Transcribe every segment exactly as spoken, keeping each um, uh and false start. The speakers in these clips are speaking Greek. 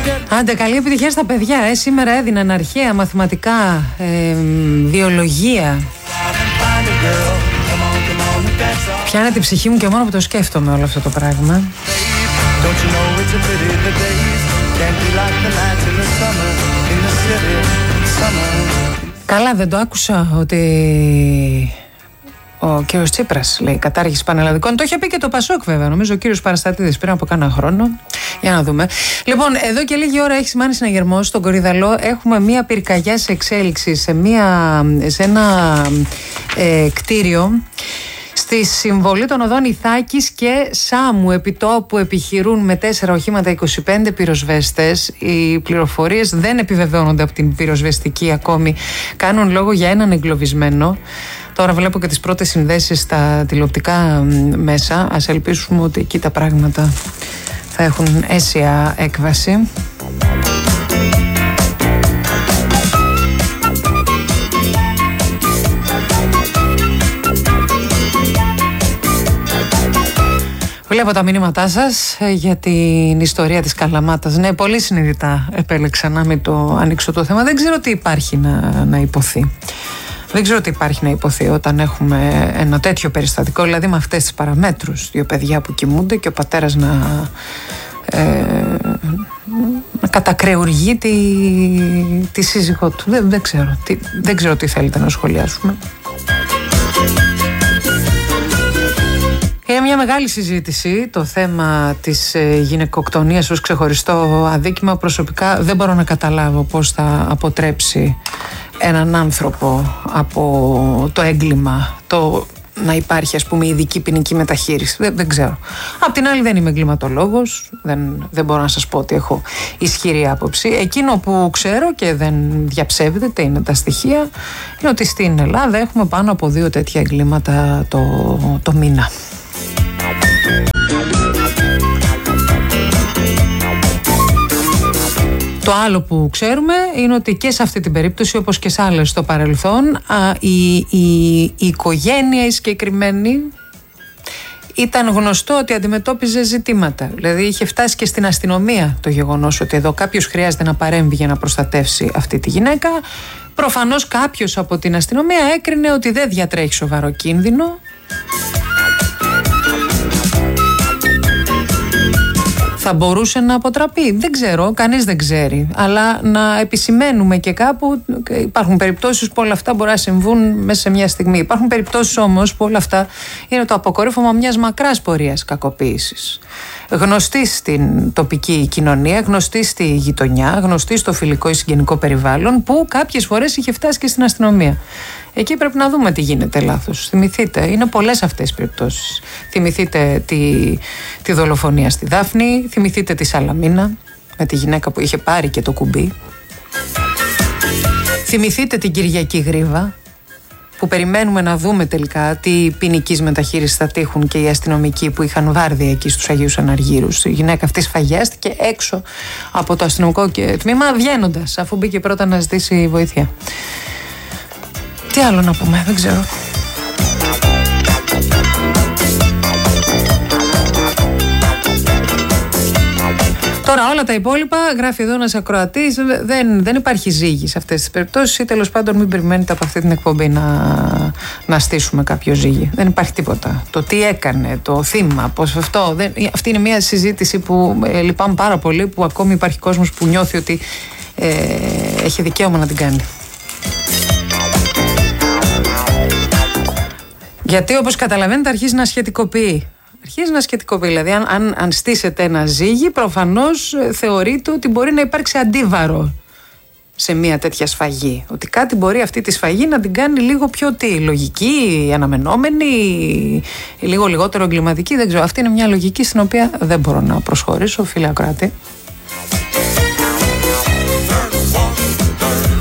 Άντε, καλή επιτυχία στα παιδιά. Ε. Σήμερα έδιναν αρχαία, μαθηματικά, ε, βιολογία. Πιάνε την ψυχή μου και μόνο που το σκέφτομαι όλο αυτό το πράγμα. Καλά, δεν το άκουσα ότι ο κύριος Τσίπρας λέει κατάργηση πανελλαδικών. Το είχε πει και το Πασόκ, βέβαια. Νομίζω ο κύριος Παραστατίδης πριν από κάνα χρόνο. Για να δούμε. Λοιπόν, εδώ και λίγη ώρα έχει σημάνει συναγερμός στον Κορυδαλό. Έχουμε μία πυρκαγιά σε εξέλιξη σε, μία, σε ένα ε, κτίριο. Στη συμβολή των οδών Ιθάκης και Σάμου επιτόπου επιχειρούν με τέσσερα οχήματα είκοσι πέντε πυροσβέστες. Οι πληροφορίες δεν επιβεβαιώνονται από την πυροσβεστική ακόμη. Κάνουν λόγο για έναν εγκλωβισμένο. Τώρα βλέπω και τις πρώτες συνδέσεις στα τηλεοπτικά μέσα. Ας ελπίσουμε ότι εκεί τα πράγματα θα έχουν αίσια έκβαση. Βλέπω τα μηνύματά σας για την ιστορία της Καλαμάτας. Ναι, πολύ συνειδητά επέλεξα να μην το ανοίξω το θέμα. Δεν ξέρω τι υπάρχει να, να υποθεί. Δεν ξέρω τι υπάρχει να υποθεί όταν έχουμε ένα τέτοιο περιστατικό, δηλαδή με αυτές τις παραμέτρους. Δύο παιδιά που κοιμούνται και ο πατέρας να, ε, να κατακρεουργεί τη, τη σύζυγό του. Δεν, δεν, ξέρω, τι, δεν ξέρω τι θέλετε να σχολιάσουμε. Είναι μια μεγάλη συζήτηση το θέμα της γυναικοκτονίας ως ξεχωριστό αδίκημα. Προσωπικά δεν μπορώ να καταλάβω πώς θα αποτρέψει έναν άνθρωπο από το έγκλημα, το να υπάρχει, ας πούμε, ειδική ποινική μεταχείριση. Δεν, δεν ξέρω. Απ' την άλλη δεν είμαι εγκληματολόγος, δεν, δεν μπορώ να σας πω ότι έχω ισχυρή άποψη. Εκείνο που ξέρω και δεν διαψεύδεται, είναι τα στοιχεία, είναι ότι στην Ελλάδα έχουμε πάνω από δύο τέτοια εγκλήματα το, το μήνα. Το άλλο που ξέρουμε είναι ότι και σε αυτή την περίπτωση, όπως και σε άλλες στο παρελθόν, α, η, η, η οικογένεια η συγκεκριμένη ήταν γνωστό ότι αντιμετώπιζε ζητήματα. Δηλαδή είχε φτάσει και στην αστυνομία το γεγονός ότι εδώ κάποιος χρειάζεται να παρέμβει για να προστατεύσει αυτή τη γυναίκα. Προφανώς κάποιος από την αστυνομία έκρινε ότι δεν διατρέχει σοβαρό κίνδυνο. Θα μπορούσε να αποτραπεί. Δεν ξέρω, κανείς δεν ξέρει. Αλλά να επισημαίνουμε και κάπου, υπάρχουν περιπτώσεις που όλα αυτά μπορεί να συμβούν μέσα σε μια στιγμή. Υπάρχουν περιπτώσεις όμως που όλα αυτά είναι το αποκορύφωμα μιας μακράς πορείας κακοποίησης. Γνωστή στην τοπική κοινωνία, γνωστή στη γειτονιά, γνωστή στο φιλικό ή συγγενικό περιβάλλον, που κάποιες φορές είχε φτάσει και στην αστυνομία. Εκεί πρέπει να δούμε τι γίνεται λάθος. Θυμηθείτε, είναι πολλές αυτές οι περιπτώσεις. Θυμηθείτε τη, τη δολοφονία στη Δάφνη, θυμηθείτε τη Σαλαμίνα με τη γυναίκα που είχε πάρει και το κουμπί. Θυμηθείτε την Κυριακή Γρίβα, που περιμένουμε να δούμε τελικά τι ποινικής μεταχείρισης θα τύχουν και οι αστυνομικοί που είχαν βάρδια εκεί στους Αγίους Αναργύρους. Η γυναίκα αυτή σφαγιάστηκε έξω από το αστυνομικό τμήμα, βγαίνοντας, αφού μπήκε πρώτα να ζητήσει βοήθεια. Τι άλλο να πούμε, δεν ξέρω. Τώρα όλα τα υπόλοιπα, γράφει εδώ ένας ακροατής, δεν, δεν υπάρχει ζύγι σε αυτές τις περιπτώσεις, ή τέλος πάντων μην περιμένετε από αυτή την εκπομπή να, να στήσουμε κάποιο ζύγι. Δεν υπάρχει τίποτα. Το τι έκανε, το θύμα, πώς αυτό, δεν, αυτή είναι μια συζήτηση που ε, λυπάμαι πάρα πολύ, που ακόμη υπάρχει κόσμος που νιώθει ότι ε, έχει δικαίωμα να την κάνει. Γιατί όπως καταλαβαίνετε αρχίζει να σχετικοποιεί. Αρχίζει να σχετικοποιεί. Δηλαδή, αν, αν, αν στήσετε ένα ζύγι, προφανώς θεωρείται ότι μπορεί να υπάρξει αντίβαρο σε μια τέτοια σφαγή. Ότι κάτι μπορεί αυτή τη σφαγή να την κάνει λίγο πιο τι, λογική, αναμενόμενη, λίγο λιγότερο εγκληματική. Δεν ξέρω. Αυτή είναι μια λογική στην οποία δεν μπορώ να προσχωρήσω, φίλε ακροατή.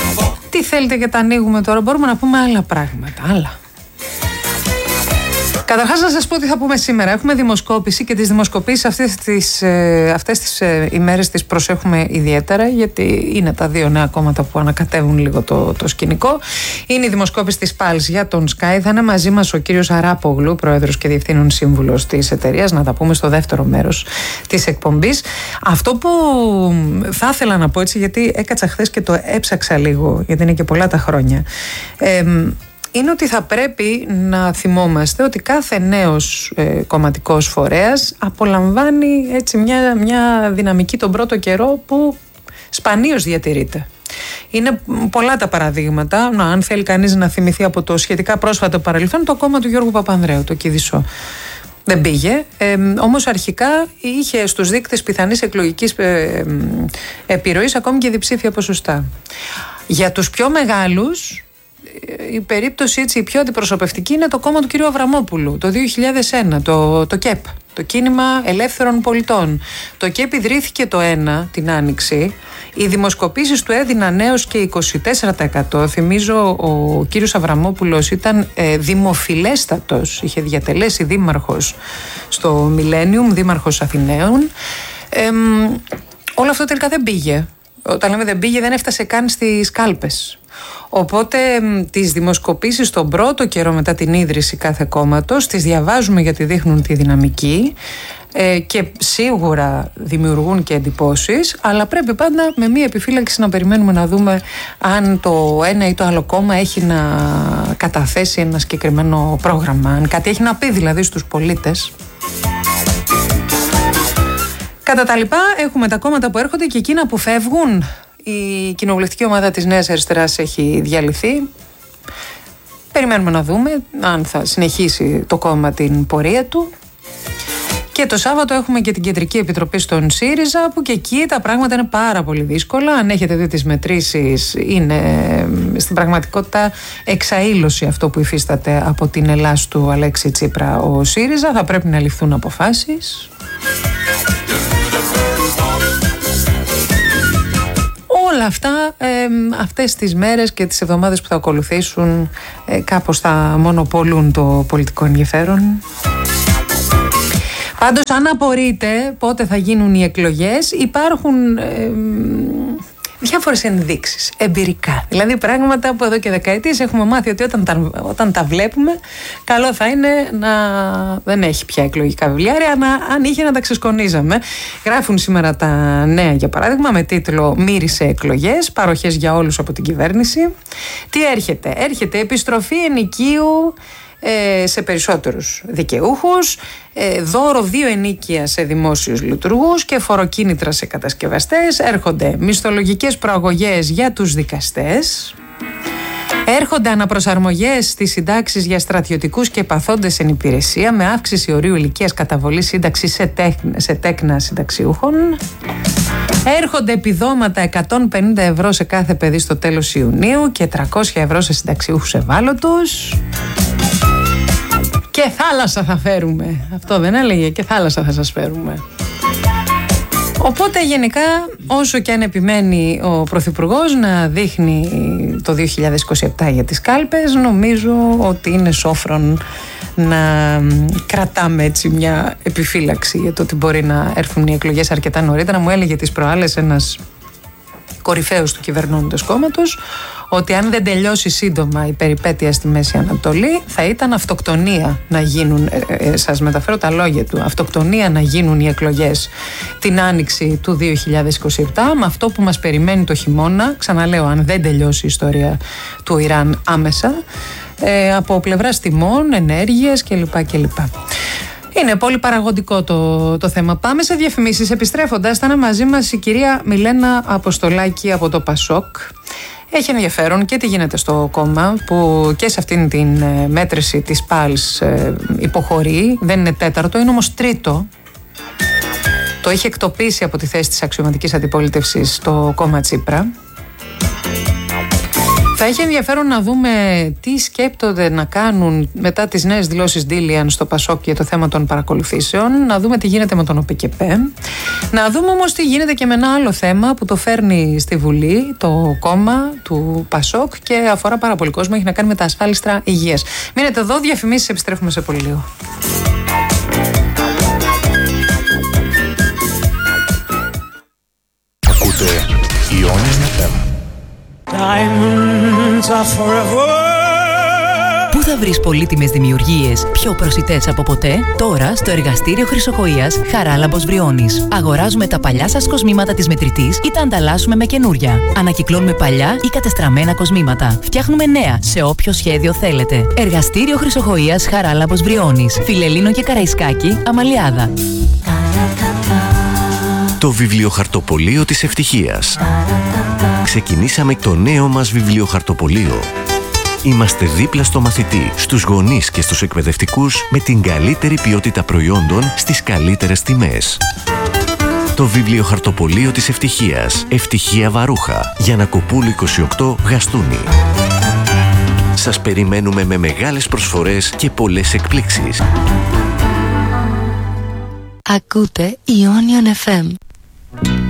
Τι θέλετε και τα ανοίγουμε τώρα, μπορούμε να πούμε άλλα πράγματα. Άλλα. Καταρχάς να σας πω τι θα πούμε σήμερα. Έχουμε δημοσκόπηση και τις δημοσκοπήσεις αυτές τις, ε, αυτές τις ε, ημέρες τις προσέχουμε ιδιαίτερα, γιατί είναι τα δύο νέα κόμματα που ανακατεύουν λίγο το, το σκηνικό. Είναι η δημοσκόπηση της Πάλς για τον Sky. Θα είναι μαζί μας ο κύριος Αράπογλου, πρόεδρος και διευθύνων σύμβουλος της εταιρείας. Να τα πούμε στο δεύτερο μέρος της εκπομπής. Αυτό που θα ήθελα να πω έτσι, γιατί έκατσα χθες και το έψαξα λίγο, γιατί είναι και πολλά τα χρόνια. Ε, είναι ότι θα πρέπει να θυμόμαστε ότι κάθε νέος ε, κομματικός φορέας απολαμβάνει έτσι μια, μια δυναμική τον πρώτο καιρό που σπανίως διατηρείται. Είναι πολλά τα παραδείγματα. Να, αν θέλει κανείς να θυμηθεί από το σχετικά πρόσφατο παρελθόν, το κόμμα του Γιώργου Παπανδρέου, το Κηδισό. Δεν πήγε, ε, όμως αρχικά είχε στους δείκτες πιθανής εκλογικής ε, ε, επιρροής ακόμη και διψήφια ποσοστά. Για τους πιο μεγάλους, η περίπτωση έτσι, η πιο αντιπροσωπευτική είναι το κόμμα του κ. Αβραμόπουλου το δύο χιλιάδες ένα, το, το ΚΕΠ, το Κίνημα Ελεύθερων Πολιτών. Το ΚΕΠ ιδρύθηκε το ένα την Άνοιξη. Οι δημοσκοπήσεις του έδιναν έως και είκοσι τέσσερα τοις εκατό. Θυμίζω ο κύριος Αβραμόπουλος ήταν ε, δημοφιλέστατος, είχε διατελέσει δήμαρχος στο Millennium, δήμαρχος Αθηναίων. Ε, όλο αυτό τελικά δεν πήγε. Όταν λέμε δεν πήγε, δεν έφτασε καν στις κάλπες. Οπότε τις δημοσκοπήσεις τον πρώτο καιρό μετά την ίδρυση κάθε κόμματος τις διαβάζουμε γιατί δείχνουν τη δυναμική ε, και σίγουρα δημιουργούν και εντυπώσεις, αλλά πρέπει πάντα με μία επιφύλαξη να περιμένουμε να δούμε αν το ένα ή το άλλο κόμμα έχει να καταθέσει ένα συγκεκριμένο πρόγραμμα, αν κάτι έχει να πει δηλαδή στους πολίτες. Κατά τα λοιπά, έχουμε τα κόμματα που έρχονται και εκείνα που φεύγουν. Η κοινοβουλευτική ομάδα της Νέας Αριστεράς έχει διαλυθεί. Περιμένουμε να δούμε αν θα συνεχίσει το κόμμα την πορεία του. Και το Σάββατο έχουμε και την Κεντρική Επιτροπή στον ΣΥΡΙΖΑ, που και εκεί τα πράγματα είναι πάρα πολύ δύσκολα. Αν έχετε δει τις μετρήσεις, είναι στην πραγματικότητα εξαήλωση αυτό που υφίσταται από την Ελλάς του Αλέξη Τσίπρα ο ΣΥΡΙΖΑ. Θα πρέπει να ληφθούν αποφάσεις. Όλα αυτά, ε, αυτές τις μέρες και τις εβδομάδες που θα ακολουθήσουν ε, κάπως θα μονοπολούν το πολιτικό ενδιαφέρον. Πάντως, αν απορείτε πότε θα γίνουν οι εκλογές, υπάρχουν ε, διάφορες ενδείξεις, εμπειρικά. Δηλαδή πράγματα που εδώ και δεκαετίες έχουμε μάθει ότι όταν τα, όταν τα βλέπουμε, καλό θα είναι να δεν έχει πια εκλογικά βιβλιάρια, να, αν είχε να τα ξεσκονίζαμε. Γράφουν σήμερα τα νέα, για παράδειγμα, με τίτλο «Μύρισε εκλογές, παροχές για όλους από την κυβέρνηση». Τι έρχεται? Έρχεται επιστροφή ενοικίου σε περισσότερους δικαιούχους, δώρο δύο ενίκια σε δημόσιους λειτουργούς και φοροκίνητρα σε κατασκευαστές. Έρχονται μισθολογικές προαγωγές για τους δικαστές. Έρχονται αναπροσαρμογές στις συντάξεις για στρατιωτικούς και παθόντες εν υπηρεσία, με αύξηση ορίου ηλικίας καταβολής σύνταξης σε, τέκνα, σε τέκνα συνταξιούχων. Έρχονται επιδόματα εκατόν πενήντα ευρώ σε κάθε παιδί στο τέλος Ιουνίου και τριακόσια ευρώ σε συνταξιούχους ευάλωτους. Και θάλασσα θα φέρουμε. Αυτό δεν έλεγε? Και θάλασσα θα σας φέρουμε. Οπότε γενικά, όσο και αν επιμένει ο Πρωθυπουργός να δείχνει το δύο χιλιάδες είκοσι επτά για τις κάλπες, νομίζω ότι είναι σόφρον να κρατάμε έτσι μια επιφύλαξη για το ότι μπορεί να έρθουν οι εκλογές αρκετά νωρίτερα. Μου έλεγε τις προάλλες ένας κορυφαίος του κυβερνώντος κόμματος ότι αν δεν τελειώσει σύντομα η περιπέτεια στη Μέση Ανατολή, θα ήταν αυτοκτονία να γίνουν, ε, ε, σας μεταφέρω τα λόγια του, αυτοκτονία να γίνουν οι εκλογές την άνοιξη του δύο χιλιάδες είκοσι επτά, με αυτό που μας περιμένει το χειμώνα, ξαναλέω, αν δεν τελειώσει η ιστορία του Ιράν άμεσα, ε, από πλευράς τιμών, ενέργειας κλπ. κλπ. Είναι πολύ παραγωγικό το, το θέμα. Πάμε σε διαφημίσεις. Επιστρέφοντας, θα είναι μαζί μας η κυρία Μιλένα Αποστολάκη από το Πασόκ. Έχει ενδιαφέρον και τι γίνεται στο κόμμα, που και σε αυτήν την μέτρηση της Πάλς υποχωρεί. Δεν είναι τέταρτο, είναι όμως τρίτο. Το είχε εκτοπίσει από τη θέση της αξιωματικής αντιπολίτευσης το κόμμα Τσίπρα. Θα έχει ενδιαφέρον να δούμε τι σκέπτονται να κάνουν μετά τις νέες δηλώσεις Ντίλιαν στο Πασόκ για το θέμα των παρακολουθήσεων, να δούμε τι γίνεται με τον ΟΠΕΚΕΠΕ, να δούμε όμως τι γίνεται και με ένα άλλο θέμα που το φέρνει στη Βουλή, το κόμμα του Πασόκ, και αφορά πάρα πολύ κόσμο, έχει να κάνει με τα ασφάλιστρα υγείας. Μείνετε εδώ, διαφημίσεις, επιστρέφουμε σε πολύ λίγο. Ακούτε Ionian εφ εμ. Diamonds are forever. Πού θα βρεις πολύτιμες δημιουργίες πιο προσιτές από ποτέ? Τώρα στο εργαστήριο Χρυσοκοΐας Χαράλαμπος Βριώνης. Αγοράζουμε τα παλιά σας κοσμήματα της μετρητής ή τα ανταλλάσσουμε με καινούρια. Ανακυκλώνουμε παλιά ή κατεστραμμένα κοσμήματα. Φτιάχνουμε νέα σε όποιο σχέδιο θέλετε. Εργαστήριο Χρυσοκοΐας Χαράλαμπος Βριώνης. Φιλελλήνο και Καραϊσκάκη, Αμαλιάδα. Το βιβλιοχαρτοπωλείο της ευτυχίας. Ξεκινήσαμε το νέο μας βιβλιοχαρτοπωλείο. Είμαστε δίπλα στο μαθητή, στους γονείς και στους εκπαιδευτικούς με την καλύτερη ποιότητα προϊόντων στις καλύτερες τιμές. Το βιβλιοχαρτοπωλείο της ευτυχίας. Ευτυχία Βαρούχα. Γιαννακοπούλου είκοσι οκτώ, Γαστούνη. Σας περιμένουμε με μεγάλες προσφορές και πολλές εκπλήξεις. Ακούτε Ionian εφ εμ.